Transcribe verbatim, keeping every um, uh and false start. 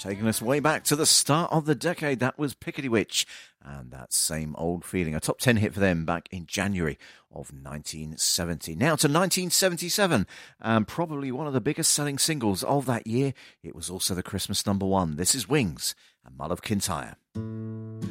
Taking us way back to the start of the decade, that was Pickety Witch and That Same Old Feeling. A top ten hit for them back in January of nineteen seventy. Now to nineteen seventy-seven, and probably one of the biggest selling singles of that year. It was also the Christmas number one. This is Wings and Mull of Kintyre.